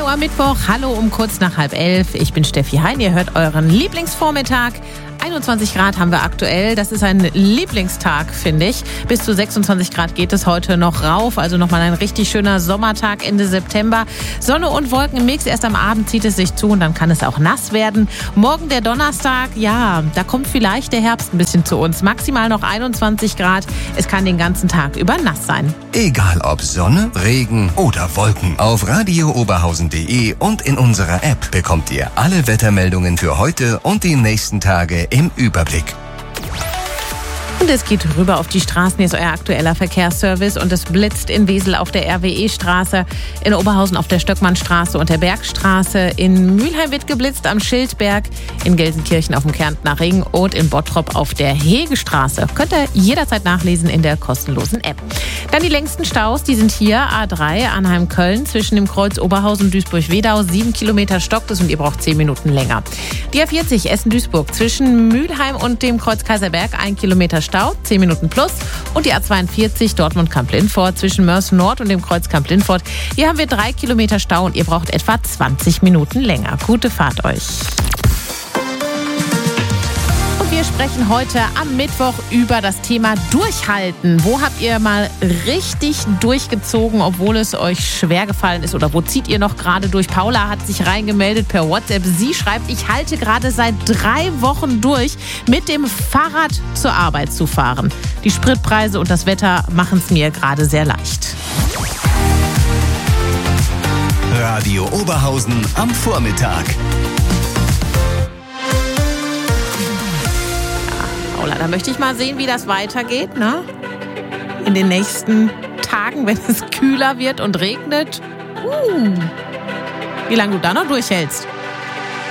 Hallo am Mittwoch, hallo um kurz nach 10:30. Ich bin Steffi Hein, ihr hört euren Lieblingsvormittag. 21 Grad haben wir aktuell. Das ist ein Lieblingstag, finde ich. Bis zu 26 Grad geht es heute noch rauf. Also nochmal ein richtig schöner Sommertag Ende September. Sonne und Wolken im Mix. Erst am Abend zieht es sich zu und dann kann es auch nass werden. Morgen der Donnerstag, ja, da kommt vielleicht der Herbst ein bisschen zu uns. Maximal noch 21 Grad. Es kann den ganzen Tag über nass sein. Egal ob Sonne, Regen oder Wolken. Auf radiooberhausen.de und in unserer App bekommt ihr alle Wettermeldungen für heute und die nächsten Tage im Überblick. Und es geht rüber auf die Straßen. Hier ist euer aktueller Verkehrsservice und es blitzt in Wesel auf der RWE-Straße, in Oberhausen auf der Stöckmannstraße und der Bergstraße. In Mülheim wird geblitzt am Schildberg, in Gelsenkirchen auf dem Kärntner Ring und in Bottrop auf der Hegestraße. Könnt ihr jederzeit nachlesen in der kostenlosen App. Dann die längsten Staus, die sind hier. A3 Arnheim-Köln zwischen dem Kreuz Oberhausen und Duisburg-Wedau. 7 Kilometer stockt es und ihr braucht 10 Minuten länger. Die A40 Essen-Duisburg zwischen Mülheim und dem Kreuz Kaiserberg. 1 Kilometer Stau, 10 Minuten plus. Und die A42 Dortmund-Kamp-Lindfort zwischen Mörs Nord und dem Kreuz Kamp-Lindfort. Hier haben wir 3 Kilometer Stau und ihr braucht etwa 20 Minuten länger. Gute Fahrt euch. Wir sprechen heute am Mittwoch über das Thema Durchhalten. Wo habt ihr mal richtig durchgezogen, obwohl es euch schwer gefallen ist? Oder wo zieht ihr noch gerade durch? Paula hat sich reingemeldet per WhatsApp. Sie schreibt, ich halte gerade seit 3 Wochen durch, mit dem Fahrrad zur Arbeit zu fahren. Die Spritpreise und das Wetter machen es mir gerade sehr leicht. Radio Oberhausen am Vormittag. Da möchte ich mal sehen, wie das weitergeht, ne? In den nächsten Tagen, wenn es kühler wird und regnet. Wie lange du da noch durchhältst.